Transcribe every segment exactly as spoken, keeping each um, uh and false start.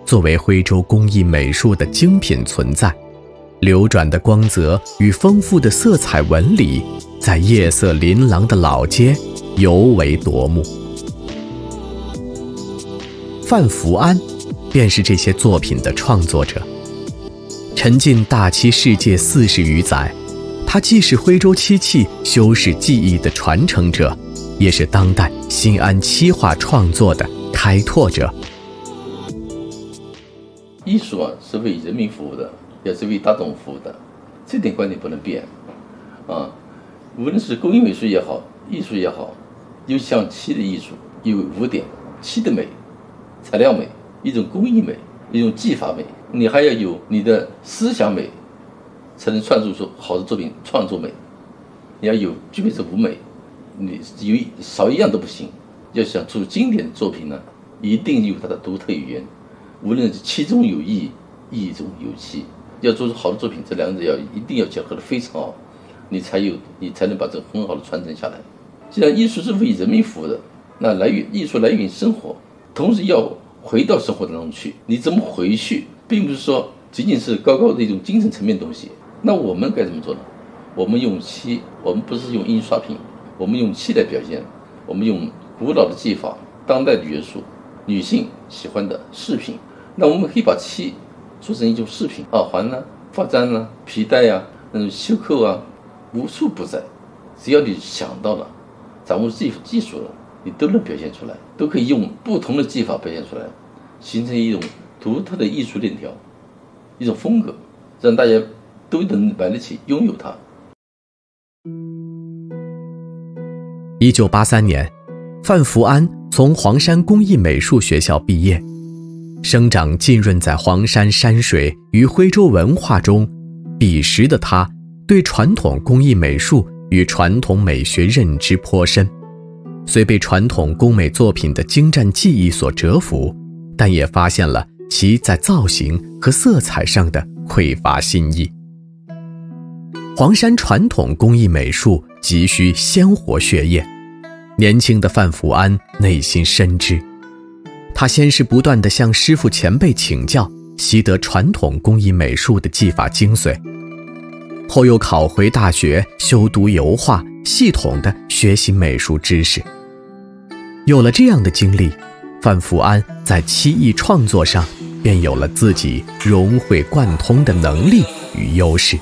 作为徽州工艺美术的精品存在，流转的光泽与丰富的色彩纹理，在夜色琳琅的老街尤为夺目。范福安便是这些作品的创作者。沉浸大漆世界四十余载，他既是徽州漆器修饰技艺的传承者，也是当代新安漆画创作的开拓者。 艺术啊，是为人民服务的，也是为大众服务的，这点观点不能变啊。无论是工艺美术也好，艺术也好，有像漆的艺术，有五点：漆的美、材料美、一种工艺美、一种技法美，你还要有你的思想美，才能创作出好的作品。创作美，你要有具备这五美，你有少一样都不行。要想出经典的作品呢，一定有它的独特语言。无论是漆中有艺，艺中有漆，要做出好的作品，这两者要一定要结合得非常好，你才有你才能把这很好的传承下来。既然艺术是为人民服务的，那来源艺术来源于生活，同时要回到生活当中去。你怎么回去，并不是说仅仅是高高的一种精神层面的东西。那我们该怎么做呢？我们用漆，我们不是用印刷品，我们用漆来表现，我们用古老的技法、当代的元素、女性喜欢的饰品。那我们可以把漆做成一种饰品，耳环啊、发簪啊、皮带啊、那种袖扣啊，无处不在。只要你想到了，掌握技技术了，你都能表现出来，都可以用不同的技法表现出来，形成一种独特的艺术链条，一种风格，让大家都能买得起，拥有它。 一九八三年，范福安从黄山工艺美术学校毕业。生长浸润在黄山山水与徽州文化中，彼时的他对传统工艺美术与传统美学认知颇深，虽被传统工美作品的精湛技艺所折服，但也发现了其在造型和色彩上的匮乏新意。黄山传统工艺美术急需鲜活血液，年轻的范福安内心深知。他先是不断地向师傅前辈请教，习得传统工艺美术的技法精髓，后又考回大学修读油画，系统地学习美术知识。有了这样的经历，范福安在漆艺创作上便有了自己融会贯通的能力与优势。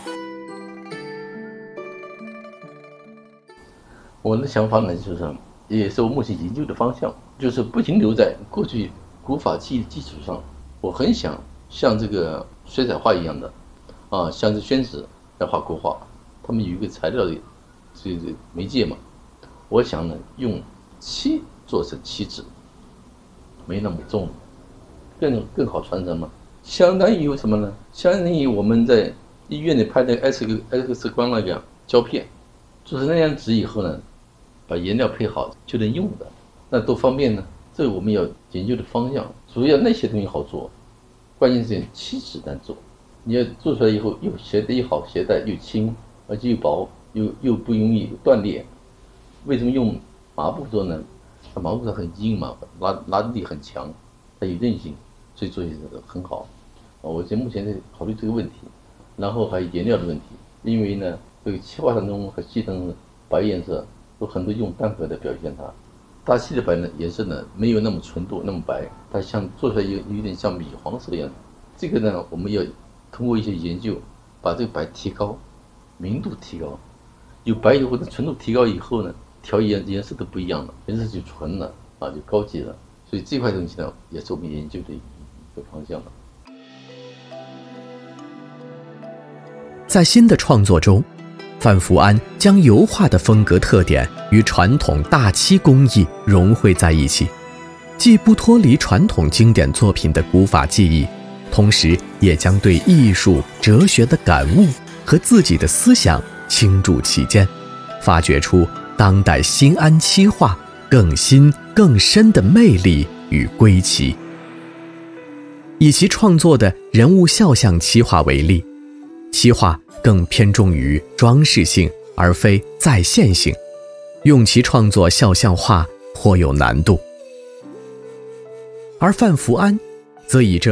我的想法呢，就是也是我目前研究的方向，就是不停留在过去古法技艺的基础上，我很想像这个水彩画一样的，啊，像这宣纸来画国画，他们有一个材料的这个媒介嘛，我想呢用漆做成漆纸，没那么重，更更好传承嘛。相当于什么呢？相当于我们在医院里拍的 X X 光那个胶片，做成那样纸以后呢，把颜料配好就能用的，那多方便呢？这是我们要研究的方向。主要那些东西好做，关键是漆纸难做。你要做出来以后，又携带又好携带，又轻，而且又薄，又又不容易断裂。为什么用麻布做呢？它麻布它很硬嘛，拉拉力很强，它有韧性，所以做起来很好。我现在目前在考虑这个问题，然后还有颜料的问题，因为呢，这个漆画当中和漆灯白颜色有很多用单核的表现它。大漆的白呢颜色呢没有那么纯度那么白，它像做出来有有点像米黄色的样子。这个呢我们要通过一些研究把这个白提高，明度提高，有白以后的纯度提高以后呢，调颜颜色都不一样了，颜色就纯了啊，就高级了。所以这块东西呢也是我们研究的一个方向了。 在新的创作中，范福安将油画的风格特点与传统大漆工艺融汇在一起，既不脱离传统经典作品的古法技艺，同时也将对艺术哲学的感悟和自己的思想倾注其间，发掘出当代新安漆画更新更深的魅力与归期。以其创作的人物肖像漆画为例，漆画更偏重于装饰性而非再现性，用其创作肖像画颇有难度。而范福安则以这